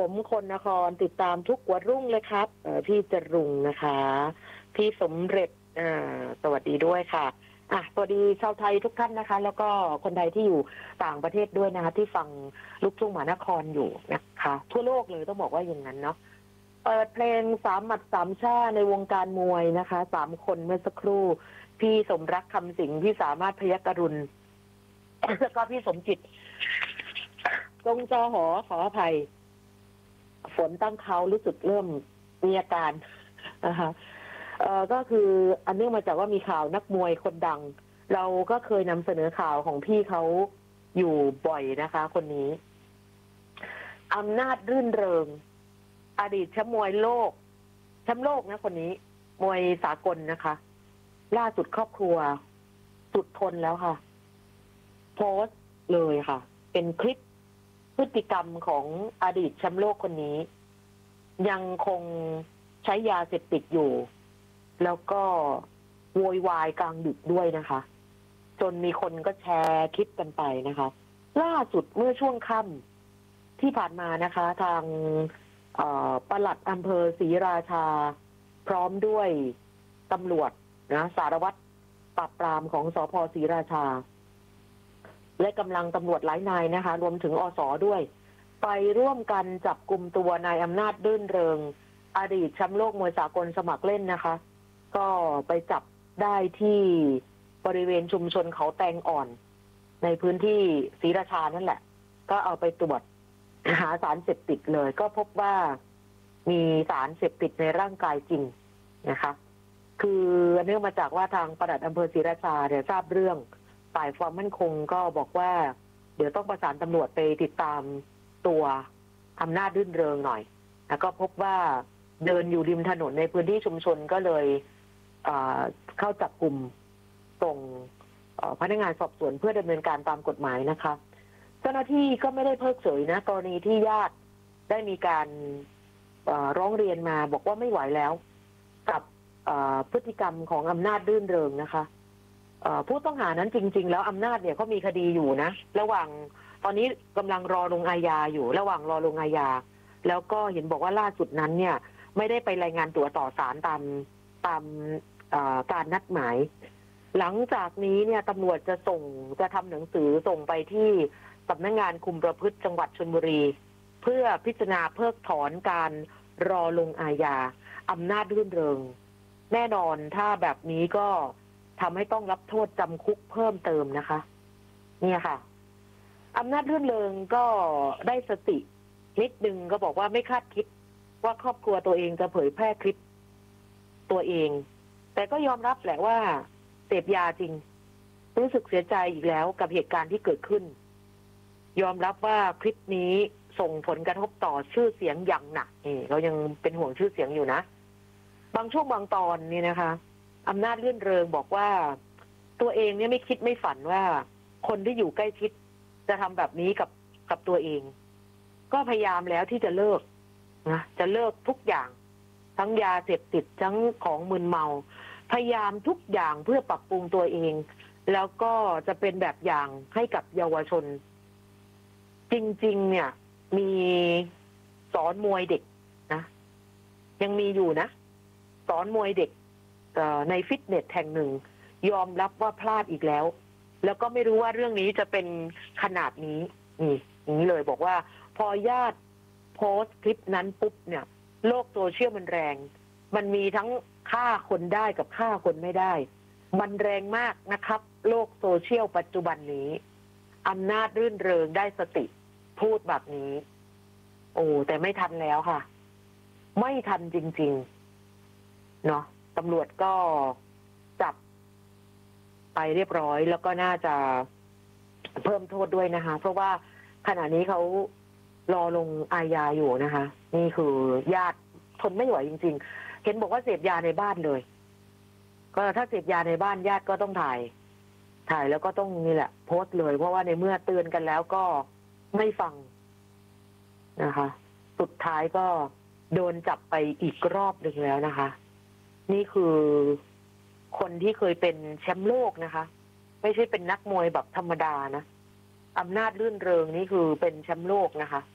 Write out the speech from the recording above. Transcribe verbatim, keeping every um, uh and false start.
ผมคนนครติดตามทุกวันรุ่งเลยครับพี่จรุงนะคะพี่สมเร็จอ่าสวัสดีด้วยค่ะอ่ะสวัสดีชาวไทยทุกท่านนะคะแล้วก็คนไทยที่อยู่ต่างประเทศด้วยนะคะที่ฟังลูกทุ่งมหานครอยู่นะคะทั่วโลกเลยต้องบอกว่าอย่างนั้นเนาะเปิดเพลงสามหมัดสามชาในวงการมวยนะคะสามคนเมื่อสักครู่พี่สมรักคำสิงห์พี่สามารถพยัคฆ์อรุณแล้วก็พี่สมจิตจงจอหอขออภัยฝนตั้งเขารู้สึกเริ่มมีอาการนะคะเอ่อก็คืออันเนื่องมาจากว่ามีข่าวนักมวยคนดังเราก็เคยนำเสนอข่าวของพี่เขาอยู่บ่อยนะคะ คนนี้อำนาจรื่นเริงอดีตแชมป์มวยโลกแชมป์โลกนะคนนี้มวยสากลนะคะล่าสุดครอบครัวสุดทนแล้วค่ะโพสต์เลยค่ะเป็นคลิปพฤติกรรมของอดีตแชมป์โลกคนนี้ยังคงใช้ยาเสพติดอยู่แล้วก็โวยวายกลางดึกด้วยนะคะจนมีคนก็แชร์คลิปกันไปนะคะล่าสุดเมื่อช่วงค่ำที่ผ่านมานะคะทางปลัดอำเภอศรีราชาพร้อมด้วยตำรวจนะสารวัตรปราบปรามของสภ.ศรีราชาและกำลังตำรวจหลายนายนะคะรวมถึงอส.ด้วยไปร่วมกันจับกลุ่มตัวนายอำนาจรื่นเริงอดีตแชมป์โลกมวยสากลสมัครเล่นนะคะก็ไปจับได้ที่บริเวณชุมชนเขาแตงอ่อนในพื้นที่ศรีราชานั่นแหละก็เอาไปตรวจหาสารเสพติดเลยก็พบว่ามีสารเสพติดในร่างกายจริงนะคะคือเนื่องมาจากว่าทางปลัดอำเภอศรีราชาเนี่ยทราบเรื่องฝ่ายความมั่นคงก็บอกว่าเดี๋ยวต้องประสานตำรวจไปติดตามตัวอำนาจรื่นเริงหน่อยแล้วก็พบว่าเดินอยู่ริมถนนในพื้นที่ชุมชนก็เลยเข้าจับกลุ่มส่งพนักงานสอบสวนเพื่อดำเนินการตามกฎหมายนะคะเจ้าหน้าที่ก็ไม่ได้เพิกเฉยนะกรณีที่ญาติได้มีการร้องเรียนมาบอกว่าไม่ไหวแล้วกับพฤติกรรมของอำนาจรื่นเริงนะคะผู้ต้องหานั้นจริงๆแล้วอำนาจเนี่ยเขามีคดีอยู่นะระหว่างตอนนี้กำลังรอลงอาญาอยู่ระหว่างรอลงอาญาแล้วก็เห็นบอกว่าล่าสุดนั้นเนี่ยไม่ได้ไปรายงานตัวต่อศาลตามตามการนัดหมายหลังจากนี้เนี่ยตำรวจจะส่งจะทำหนังสือส่งไปที่สำนักงานคุมประพฤติจังหวัดชลบุรีเพื่อพิจารณาเพิกถอนการรอลงอาญาอำนาจรื่นเริงแน่นอนถ้าแบบนี้ก็ทำให้ต้องรับโทษจำคุกเพิ่มเติมนะคะเนี่ยค่ะอำนาจรื่นเริงก็ได้สตินิดนึงก็บอกว่าไม่คาดคิดว่าครอบครัวตัวเองจะเผยแพร่คลิปตัวเองแต่ก็ยอมรับแหละว่าเสพยาจริงรู้สึกเสียใจอีกแล้วกับเหตุการณ์ที่เกิดขึ้นยอมรับว่าคลิปนี้ส่งผลกระทบต่อชื่อเสียงอย่างหนักนี่เรายังเป็นห่วงชื่อเสียงอยู่นะบางช่วงบางตอนนี่นะคะอำนาจรื่นเริงบอกว่าตัวเองเนี่ยไม่คิดไม่ฝันว่าคนที่อยู่ใกล้ชิดจะทำแบบนี้กับกับตัวเองก็พยายามแล้วที่จะเลิกนะจะเลิกทุกอย่างทั้งยาเสพติดทั้งของมึนเมาพยายามทุกอย่างเพื่อปรับปรุงตัวเองแล้วก็จะเป็นแบบอย่างให้กับเยาวชนจริงๆเนี่ยมีสอนมวยเด็กนะยังมีอยู่นะสอนมวยเด็กในฟิตเนสแห่งหนึ่งยอมรับว่าพลาดอีกแล้วแล้วก็ไม่รู้ว่าเรื่องนี้จะเป็นขนาดนี้นี่อย่างนี้เลยบอกว่าพอญาติโพสต์คลิปนั้นปุ๊บเนี่ยโลกโซเชียลมันแรงมันมีทั้งฆ่าคนได้กับฆ่าคนไม่ได้มันแรงมากนะครับโลกโซเชียลปัจจุบันนี้อำนาจรื่นเริงได้สติพูดแบบนี้โอ้แต่ไม่ทันแล้วค่ะไม่ทันจริงๆเนาะตำรวจก็จับไปเรียบร้อยแล้วก็น่าจะเพิ่มโทษด้วยนะคะเพราะว่าขณะนี้เขารอลงอาญาอยู่นะคะนี่คือญาติทนไม่ไหวจริงๆเห็นบอกว่าเสพยาในบ้านเลยก็ถ้าเสพยาในบ้านญาติก็ต้องถ่ายถ่ายแล้วก็ต้องนี่แหละโพสต์เลยเพราะว่าในเมื่อเตือนกันแล้วก็ไม่ฟังนะคะสุดท้ายก็โดนจับไปอีกรอบหนึ่งแล้วนะคะนี่คือคนที่เคยเป็นแชมป์โลกนะคะไม่ใช่เป็นนักมวยแบบธรรมดานะอำนาจรื่นเริงนี่คือเป็นแชมป์โลกนะคะ